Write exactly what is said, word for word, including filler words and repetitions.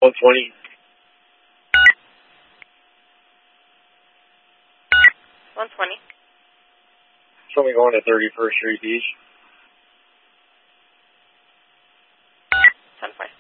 one twenty. one twenty. Show me going to thirty-first Street Beach. ten four.